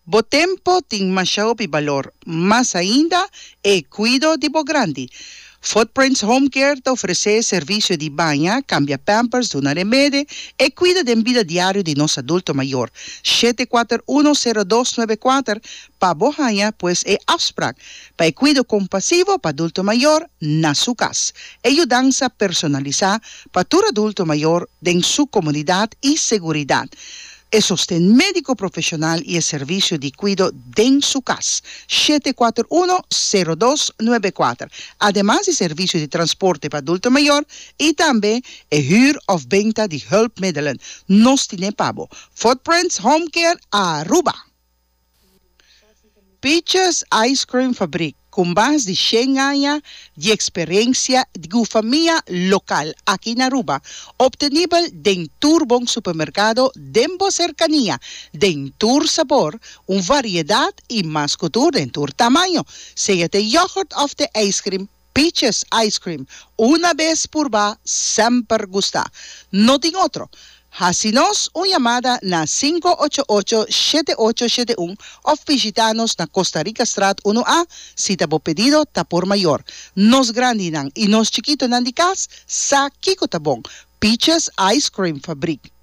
Bo tempo ting masyao pi valor. Mas ainda, cuido di bo grande. Footprints Home Care te oferece serviço de banha, cambia pampers, dona remédio e cuida da vida diária de nosso adulto maior. 7410294 para Bohanha, pois é afspraak para cuido compassivo para adulto maior na sua casa. E ajudança personalizada para todo adulto maior em sua comunidade e seguridade. E sostén médico profissional e serviço de cuido em sua casa. 7410294. Además de serviço de transporte para adulto maior e também huur of venta de hulpmiddelen. Nos tiene pabo. Footprints Home Care Aruba. Peaches Ice Cream Fabric, com base de 100 anos de experiência de família local aqui na Aruba, obtenível dentro bom supermercado, dentro cercania, dentro sabor, variedade e mais cultura dentro tamanho, seja de yogurt of the ice cream, Peaches Ice Cream, uma vez por vez, sempre gusta. Não tem outro. Hacinos una llamada na 588-7871 o visitanos na Costa Rica Strat 1A si tabo pedido ta por mayor. Nos grandi nang y nos chiquito nang di kas sa kiko tabong. Peaches Ice Cream Fabric.